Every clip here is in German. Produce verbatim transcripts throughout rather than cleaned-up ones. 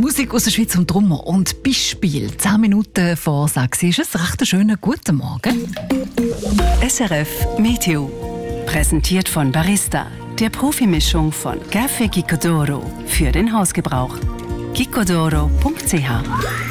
Musik aus der Schweiz und Drummer und Beispiel. zehn Minuten vor sechs ist es. Recht einen schönen guten Morgen. S R F Meteo. Präsentiert von Barista, der Profimischung von Café Gicodoro für den Hausgebrauch. gicodoro punkt c h.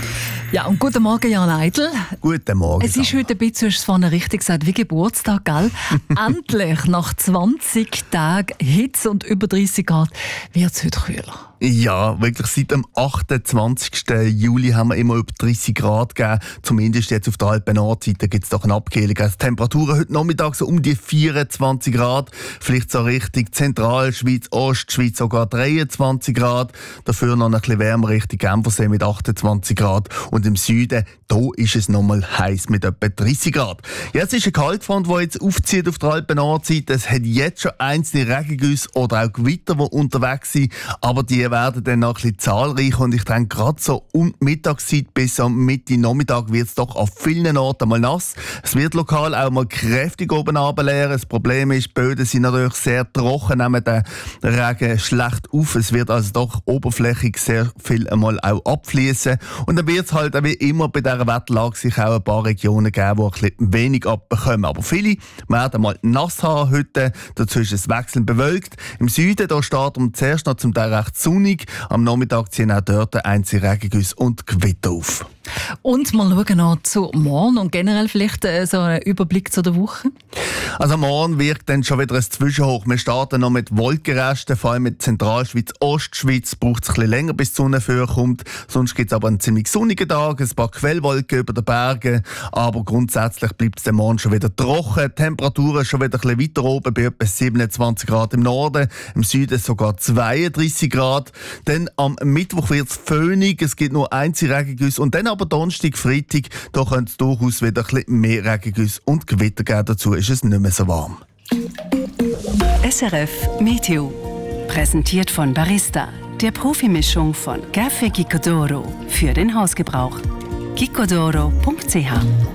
Ja, und guten Morgen, Jan Eidl. Guten Morgen. Es ist heute ein bisschen, du hast es vorhin richtig gesagt, wie Geburtstag, gell? Endlich, nach zwanzig Tagen Hitze und über dreißig Grad, wird es heute kühler. Ja, wirklich seit dem achtundzwanzigsten Juli haben wir immer über dreißig Grad gegeben. Zumindest jetzt auf der Alpen-Nordseite gibt es doch eine Abkühlung. Also Temperaturen heute Nachmittag so um die vierundzwanzig Grad. Vielleicht so Richtung Zentralschweiz, Ostschweiz sogar dreiundzwanzig Grad. Dafür noch ein bisschen wärmer Richtung Genfersee mit achtundzwanzig Grad. Und im Süden, da ist es nochmal heiß mit etwa dreißig Grad. Ja, es ist eine Kaltfront, die jetzt aufzieht auf der Alpen-Nordseite. Es hat jetzt schon einzelne Regengüsse oder auch Gewitter, die unterwegs sind. Aber die werden dann noch ein bisschen zahlreich und ich denke, gerade so um die Mittagszeit bis am Mitte Nachmittag wird es doch an vielen Orten mal nass. Es wird lokal auch mal kräftig oben runterleeren. Das Problem ist, die Böden sind natürlich sehr trocken, nehmen den Regen schlecht auf. Es wird also doch oberflächig sehr viel einmal auch abfließen. Und dann wird es halt wie immer bei dieser Wetterlage sich auch ein paar Regionen geben, die ein bisschen wenig abbekommen. Aber viele werden mal nass haben heute. Dazu ist es wechselnd bewölkt. Im Süden da steht um zuerst noch zum Teil recht sonnig. Am Nachmittag ziehen auch dort einzelne Regengüsse und Gewitter auf. Und mal schauen noch zu morgen und generell vielleicht äh, so einen Überblick zu der Woche. Also morgen wirkt dann schon wieder ein Zwischenhoch. Wir starten noch mit Wolkenresten, vor allem mit Zentralschweiz, Ostschweiz braucht es ein bisschen länger, bis die Sonne vorkommt. Sonst gibt es aber einen ziemlich sonnigen Tag, ein paar Quellwolken über den Bergen. Aber grundsätzlich bleibt es dann morgen schon wieder trocken. Die Temperaturen schon wieder ein bisschen weiter oben, bei etwa siebenundzwanzig Grad im Norden, im Süden sogar zweiunddreißig Grad. Dann am Mittwoch wird es föhnig, es gibt nur einzelne Regengüsse. Und dann aber Donnerstag, Freitag, da könnte es durchaus wieder ein bisschen mehr Regengüsse und Gewitter geben. Dazu ist es nicht mehr so warm. S R F Meteo. Präsentiert von Barista, der Profimischung von Café Gicodoro für den Hausgebrauch. gicodoro punkt c h.